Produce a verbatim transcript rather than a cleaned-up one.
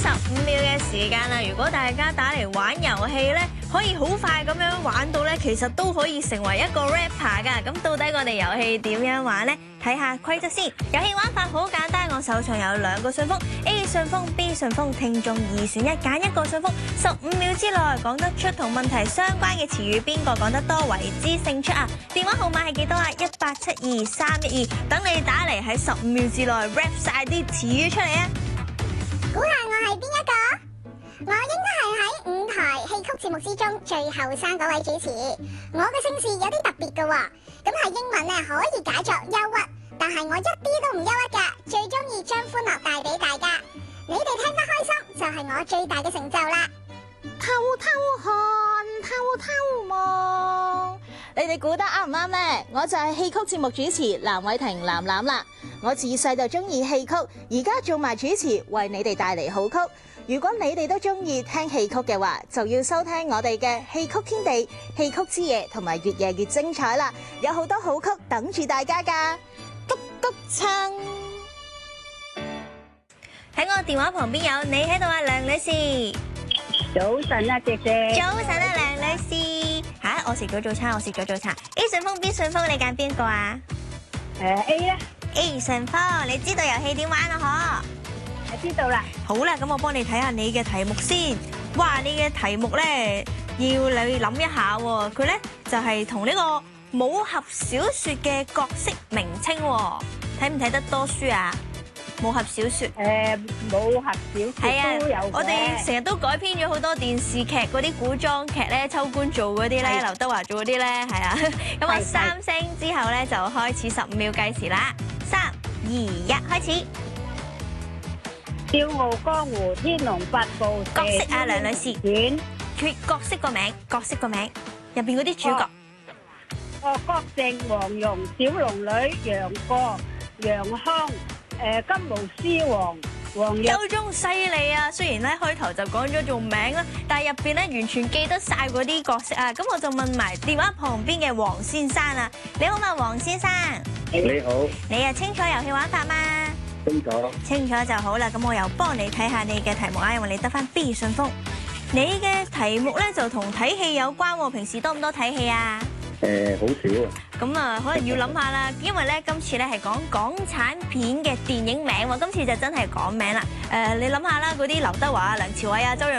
十五秒嘅時間啦！如果大家打嚟玩遊戲咧，可以好快咁樣玩到咧，其實都可以成為一個 rapper 噶。咁到底我哋遊戲點樣玩呢？睇下規則先。遊戲玩法好簡單，我手上有兩個信封 ，A 信封、B 信封，聽眾二選一揀一個信封，十五秒之內講得出同問題相關嘅詞語，邊個講得多為之勝出啊！電話號碼係幾多啊？一八七二三一二，等你打嚟喺十五秒之內 rap 晒啲詞語出嚟啊！ 估下我係邊一個？我應該係喺五台戲曲節目之中最後生嗰位主持。我嘅姓氏有啲特別嘅喎，咁係英文咧可以解作憂鬱，但係我一啲都唔憂鬱㗎，最中意將歡樂帶俾大家。你哋聽得開心就係我最大嘅成就啦！ 偷偷看，偷偷望，你哋估得啱唔啱呢？我就係戲曲節目主持藍偉婷藍藍啦。我自細就中意戲曲，而家做埋主持，為你哋帶嚟好曲。如果你哋都中意聽戲曲嘅話，就要收聽我哋嘅戲曲天地、戲曲之夜同埋越夜越精彩啦！有好多好曲等住大家噶，谷谷撐。 喺我電話旁邊有你喺度啊，梁女士。 早晨啊，姐姐。 早晨啊，梁女士。吓，我食咗早餐，我食咗早餐。A 順豐 B 順豐，你揀邊個啊？ 誒 A 啦。 A 順豐，你知道遊戲點玩啊？嗬？ 我知道啦。 好啦，咁我幫你睇下你嘅題目先。哇，你嘅題目咧要你諗一下喎，佢咧就係同呢個武俠小說嘅角色名稱。睇唔睇得多書啊？武俠小說。誒， 武俠小說都有嘅。 我哋成日都改編咗好多電視劇嗰啲古裝劇咧，秋官做嗰啲咧，劉德華做嗰啲咧，係啊。咁我三聲之後咧就開始十五秒計時啦，三二一，開始。 笑傲江湖，天龍八部。 角色啊，梁女士。 演。 佢角色個名，角色個名入邊嗰啲主角。 哦，郭靖、黃蓉、小龍女、楊過、楊康。誒，金毛獅王黃玉。 夠鐘犀利啊！雖然咧開頭就講咗做名啦，但係入邊咧完全記得晒嗰啲角色啊！咁我就問埋電話旁邊嘅黃先生啊，你好嘛，黃先生？ 你好。 你又清楚遊戲玩法嗎？ 清楚。清楚就好啦，咁我又幫你睇下你嘅題目啊，因為你得翻 B 順豐。你嘅題目咧就同睇戲有關喎，平時多唔多睇戲啊？ 誒，好少啊。 咁啊，可能要諗下啦，因為咧今次咧係講港產片嘅電影名喎，今次就真係講名啦。誒，你諗下啦，嗰啲劉德華啊、梁朝偉啊、周潤